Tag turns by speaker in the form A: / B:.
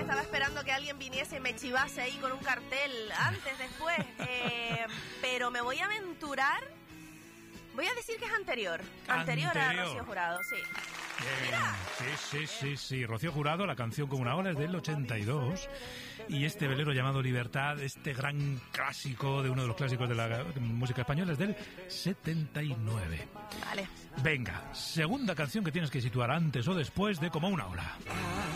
A: estaba esperando que alguien viniese y me chivase ahí con un cartel antes, después. Pero me voy a aventurar. Voy a decir que es anterior a Rocío Jurado, sí. Mira.
B: Sí. Rocío Jurado, la canción Como una ola es del 82. Y este velero llamado Libertad, este gran clásico de uno de los clásicos de la música española, es del 79.
A: Vale.
B: Venga, segunda canción que tienes que situar antes o después de Como una ola.